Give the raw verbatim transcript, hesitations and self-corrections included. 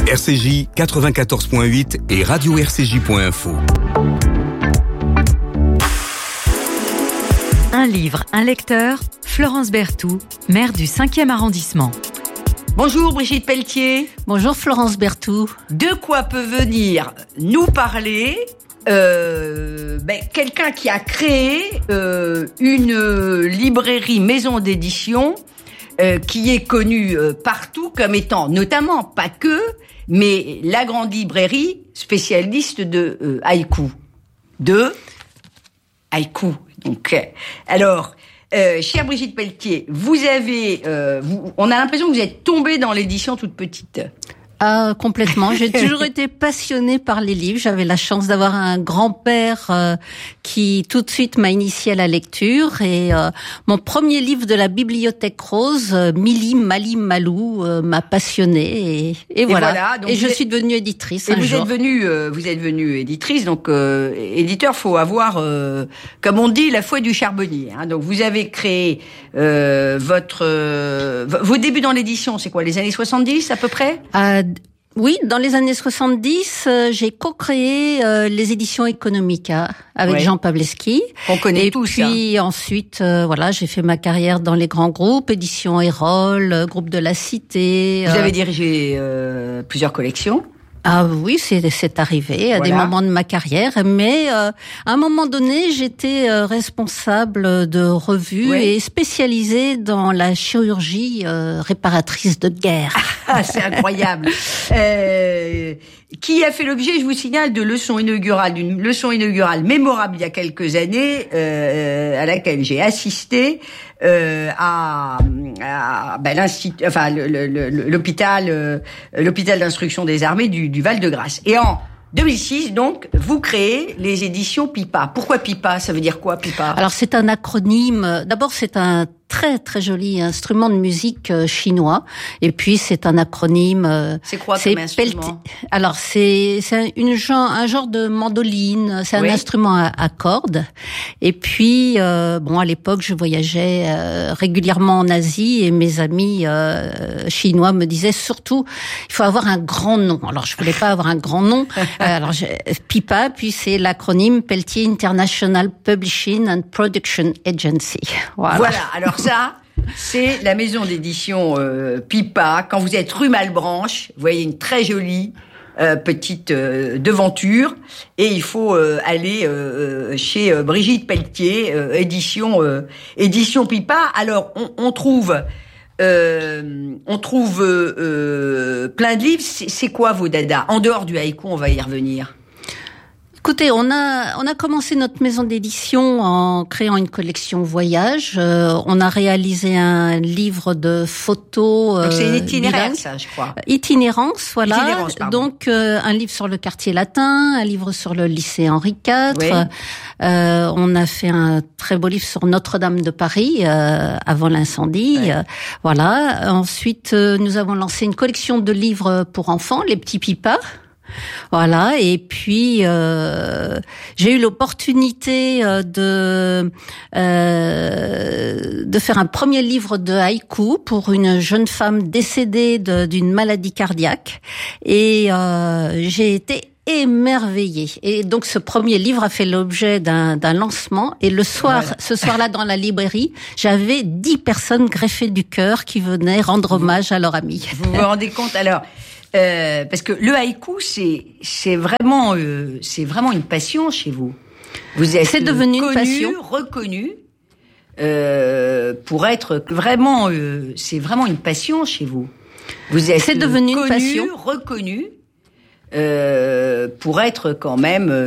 R C J quatre-vingt-quatorze point huit et radio r c j point info. Un livre, un lecteur, Florence Berthoud, maire du cinquième arrondissement. Bonjour Brigitte Pelletier. Bonjour Florence Berthoud. De quoi peut venir nous parler euh, ben, quelqu'un qui a créé euh, une librairie maison d'édition euh, qui est connue euh, partout comme étant, notamment, pas que, mais la grande librairie spécialiste de euh, haïku. De haïku. Donc, euh, alors, euh, chère Brigitte Pelletier, vous avez, euh, vous, on a l'impression que vous êtes tombée dans l'édition toute petite. Ah, complètement. J'ai toujours été passionnée par les livres. J'avais la chance d'avoir un grand-père euh, qui tout de suite m'a initiée à la lecture. Et euh, mon premier livre de la Bibliothèque Rose, euh, Mili Mali Malou, euh, m'a passionnée. Et, et, et voilà. voilà donc et je êtes, suis devenue éditrice. Et un vous jour. êtes venue, euh, vous êtes venue éditrice. Donc euh, éditeur, faut avoir, euh, comme on dit, la foi du charbonnier. Hein. Donc vous avez créé euh, votre euh, vos débuts dans l'édition. C'est quoi, les années soixante-dix à peu près? euh, Oui, dans les années soixante-dix, euh, j'ai co-créé euh, les éditions Economica avec ouais. Jean Pavleski. On connaît et tous ça. Et puis ensuite, euh, voilà, j'ai fait ma carrière dans les grands groupes, Éditions Erol, euh, Groupe de la Cité. Vous euh... avez dirigé euh, plusieurs collections. Ah oui, c'est c'est arrivé à voilà. des moments de ma carrière, mais euh, à un moment donné, j'étais euh, responsable de revues ouais. et spécialisée dans la chirurgie euh, réparatrice de guerre. Ah, c'est incroyable. euh, qui a fait l'objet, je vous signale, de leçons inaugurales, d'une leçon inaugurale mémorable il y a quelques années, euh, à laquelle j'ai assisté euh, à, à ben, l'institut, enfin le, le, le, l'hôpital, euh, l'hôpital d'instruction des armées du, du Val-de-Grâce. Et en deux mille six, donc, vous créez les éditions Pipa. Pourquoi Pipa? Ça veut dire quoi, Pipa? Alors, c'est un acronyme. D'abord, c'est un très, très joli instrument de musique chinois. Et puis, c'est un acronyme. C'est quoi comme instrument? Pelt... Alors, c'est, c'est une genre, un genre de mandoline. C'est un oui. instrument à, à cordes. Et puis, euh, bon, à l'époque, je voyageais euh, régulièrement en Asie et mes amis euh, chinois me disaient surtout, il faut avoir un grand nom. Alors, je voulais pas avoir un grand nom. Alors, je, Pipa, puis c'est l'acronyme Pelletier International Publishing and Production Agency. Voilà. Voilà. Alors ça, c'est la maison d'édition euh, Pipa. Quand vous êtes rue Malbranche, vous voyez une très jolie euh, petite euh, devanture, et il faut euh, aller euh, chez euh, Brigitte Pelletier, euh, édition euh, édition Pipa. Alors, on, on trouve. Euh, on trouve euh, euh, plein de livres. C'est, c'est quoi vos dadas? En dehors du haïku, on va y revenir. Écoutez, on a on a commencé notre maison d'édition en créant une collection voyage. Euh, on a réalisé un livre de photos. Donc c'est une euh, itinéraire, ça, je crois. Itinérance, voilà. Itinérance, Donc euh, un livre sur le quartier latin, un livre sur le lycée Henri quatre. Oui. Euh, on a fait un très beau livre sur Notre-Dame de Paris euh, avant l'incendie. Oui. Euh, voilà. Ensuite, euh, nous avons lancé une collection de livres pour enfants, les petits Pipas. Voilà, et puis euh, j'ai eu l'opportunité euh, de euh, de faire un premier livre de haïku pour une jeune femme décédée de, d'une maladie cardiaque, et euh, j'ai été émerveillée. Et donc ce premier livre a fait l'objet d'un, d'un lancement, et le soir, ouais. ce soir-là dans la librairie, j'avais dix personnes greffées du cœur qui venaient rendre hommage à leur ami. Vous vous rendez compte alors? Euh, parce que le haïku, c'est c'est vraiment euh, c'est vraiment une passion chez vous. Vous êtes c'est devenu connu, une passion, reconnu euh, pour être vraiment. Euh, c'est vraiment une passion chez vous. Vous êtes c'est devenu connu, une passion, reconnu euh, pour être quand même